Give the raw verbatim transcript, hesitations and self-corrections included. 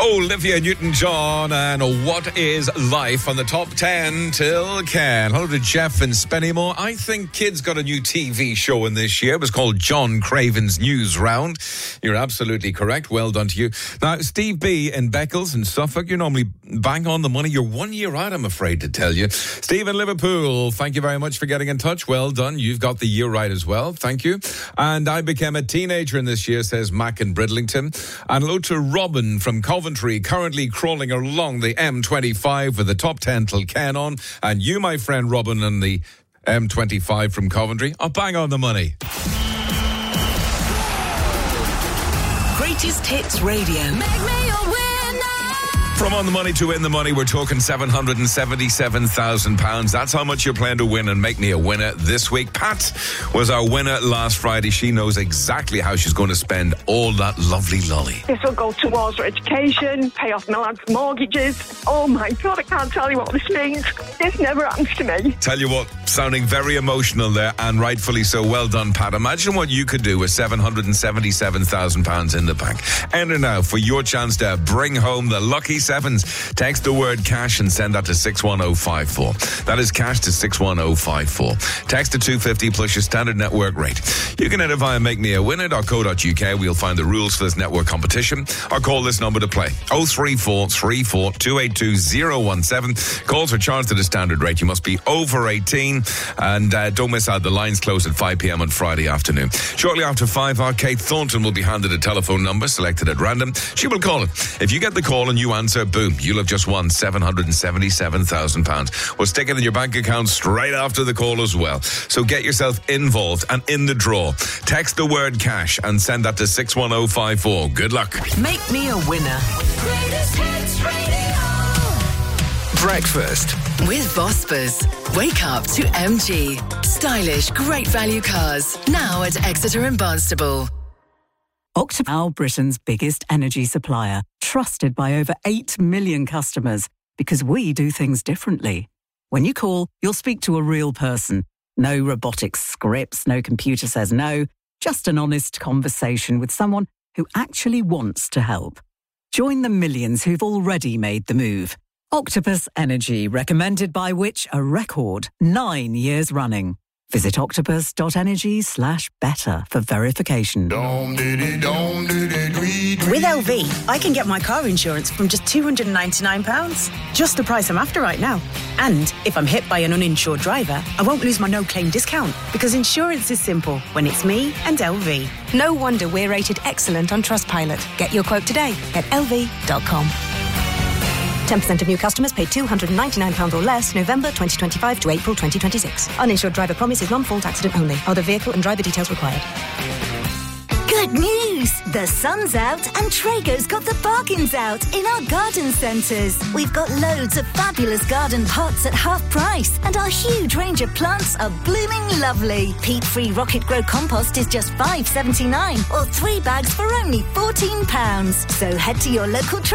Olivia Newton-John and What is Life on the top ten till Ken. Hello to Jeff in Spennymoor. I think kids got a new T V show in this year. It was called John Craven's News Round. You're absolutely correct. Well done to you. Now, Steve B in Beccles in Suffolk, you're normally bang on the money. You're one year out, I'm afraid to tell you. Steve in Liverpool, thank you very much for getting in touch. Well done. You've got the year right as well. Thank you. And I became a teenager in this year, says Mac in Bridlington. And hello to Robin from Coventry, currently crawling along the M twenty-five with the top ten till Ken on. And you, my friend Robin, and the M twenty-five from Coventry, are bang on the money. Greatest Hits Radio. Make me a winner. From On the Money to Win the Money, we're talking seven hundred seventy-seven thousand pounds. That's how much you're playing to win and make me a winner this week. Pat was our winner last Friday. She knows exactly how she's going to spend all that lovely lolly. This will go towards her education, pay off my lad's mortgages. Oh my God, I can't tell you what this means. This never happens to me. Tell you what, sounding very emotional there, and rightfully so. Well done, Pat. Imagine what you could do with seven hundred seventy-seven thousand pounds in the bank. Enter now for your chance to bring home the lucky sevens. Text the word cash and send that to six one oh five four. That is cash to six one oh five four. Text to two fifty plus your standard network rate. You can enter via make me a winner dot co dot uk. We'll find the rules for this network competition, or call this number to play. oh three four three four two eight two oh one seven. Calls are charged at a standard rate. You must be over eighteen, and uh, don't miss out. The lines close at five p.m. on Friday afternoon. Shortly after five, our Kate Thornton will be handed a telephone number selected at random. She will call it. If you get the call and you answer, boom, you'll have just won seven hundred seventy-seven thousand pounds. We'll stick it in your bank account straight after the call as well. So get yourself involved and in the draw. Text the word cash and send that to six one oh five four. Good luck. Make me a winner. Greatest Hits Radio. Breakfast with Vospers. Wake up to M G. Stylish, great value cars. Now at Exeter and Barnstaple. Octopus, Britain's biggest energy supplier, trusted by over eight million customers, because we do things differently. When you call, you'll speak to a real person. No robotic scripts, no computer says no, just an honest conversation with someone who actually wants to help. Join the millions who've already made the move. Octopus Energy, recommended by Which? A record nine years running. Visit octopus.energy slash better for verification. With L V, I can get my car insurance from just two hundred ninety-nine pounds. Just the price I'm after right now. And if I'm hit by an uninsured driver, I won't lose my no-claim discount, because insurance is simple when it's me and L V. No wonder we're rated excellent on Trustpilot. Get your quote today at L V dot com. ten percent of new customers pay two hundred ninety-nine pounds or less November twenty twenty-five to April twenty twenty-six. Uninsured driver promise is non-fault accident only. Other vehicle and driver details required. Good news! The sun's out and Traeger's got the bargains out in our garden centres. We've got loads of fabulous garden pots at half price, and our huge range of plants are blooming lovely. Peat-free Rocket Grow compost is just five pounds seventy-nine, or three bags for only fourteen pounds. So head to your local Traeger